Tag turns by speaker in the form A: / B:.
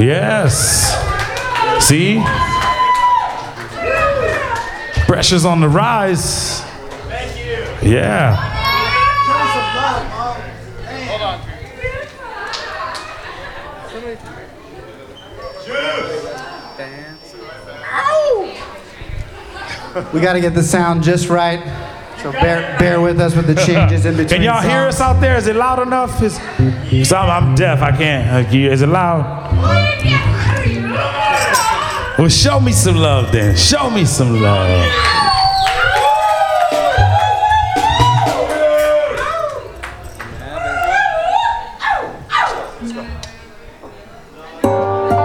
A: Yes. See? Pressure's on the rise.
B: Thank you.
A: Yeah.
B: Hold on.
C: We got to get the sound just right. So bear with us with the changes in between.
A: Can y'all hear us out there? Is it loud enough? I'm deaf. I can't. Is it loud? Well, show me some love then. Show me some love.